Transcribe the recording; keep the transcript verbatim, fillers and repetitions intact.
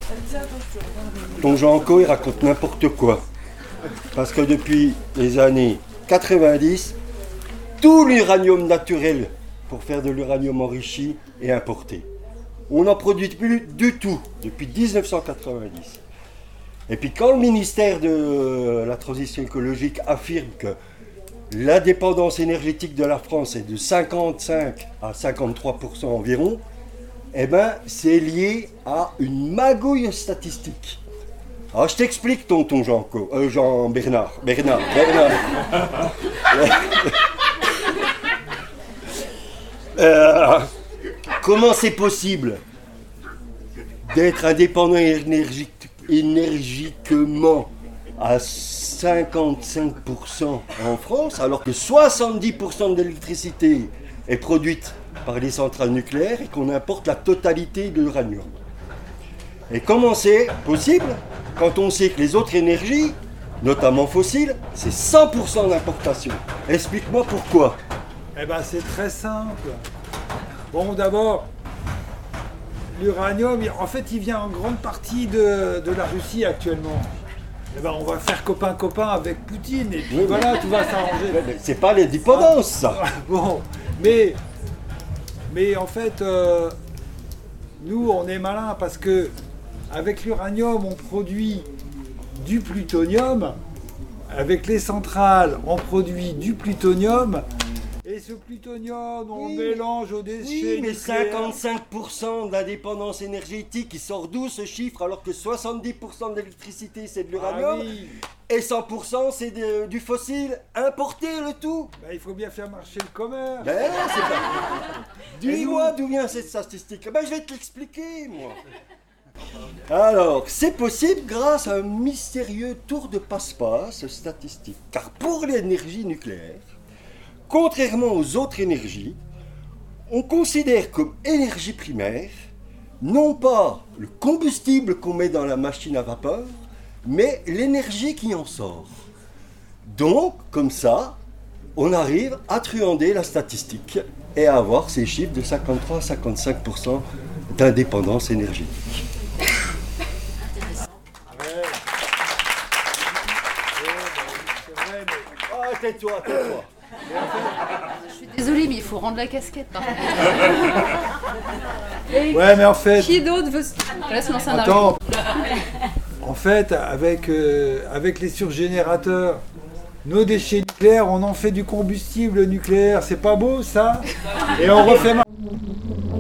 Ton Jean-Co, il raconte n'importe quoi. Parce que depuis les années quatre-vingt-dix, tout l'uranium naturel pour faire de l'uranium enrichi est importé. On n'en produit plus du tout depuis dix-neuf cent quatre-vingt-dix. Et puis quand le ministère de la Transition écologique affirme que la dépendance énergétique de la France est de cinquante-cinq à cinquante-trois pour cent environ, eh ben, c'est lié à une magouille statistique. Alors je t'explique, tonton Jean, euh, Jean Bernard. Bernard. Bernard. euh, comment c'est possible d'être indépendant énergique, énergiquement à cinquante-cinq pour cent en France, alors que soixante-dix pour cent de l'électricité est produite par les centrales nucléaires et qu'on importe la totalité de l'uranium. Et comment c'est possible quand on sait que les autres énergies, notamment fossiles, c'est cent pour cent d'importation? Explique-moi pourquoi. Eh ben c'est très simple. Bon, d'abord, l'uranium, en fait, il vient en grande partie de, de la Russie actuellement. Eh ben, on va faire copain-copain avec Poutine et puis oui, voilà, oui. Tout va s'arranger. C'est pas l'indépendance, ça. Bon, mais, mais en fait, euh, nous, on est malins parce que avec l'uranium, on produit du plutonium. Avec les centrales, on produit du plutonium. Et ce plutonium, on oui, mélange aux déchets oui, mais nucléaires. cinquante-cinq pour cent d'indépendance énergétique, il sort d'où ce chiffre alors que soixante-dix pour cent de l'électricité c'est de l'uranium ah, oui. Et cent pour cent c'est de, du fossile importé le tout. Ben, il faut bien faire marcher le commerce. Ben non, c'est pas... Dis-moi d'où vient cette statistique. Ben je vais te l'expliquer moi. Alors, c'est possible grâce à un mystérieux tour de passe-passe statistique. Car pour l'énergie nucléaire, contrairement aux autres énergies, on considère comme énergie primaire non pas le combustible qu'on met dans la machine à vapeur, mais l'énergie qui en sort. Donc, comme ça, on arrive à truander la statistique et à avoir ces chiffres de cinquante-trois à cinquante-cinq pour cent d'indépendance énergétique. Ah, tais-toi, tais-toi. Je suis désolée, mais il faut rendre la casquette. Ouais, mais en fait... Qui d'autre veut... Laisse lancer un Attends. En fait, avec, euh, avec les surgénérateurs, nos déchets nucléaires, on en fait du combustible nucléaire. C'est pas beau, ça? Et on refait...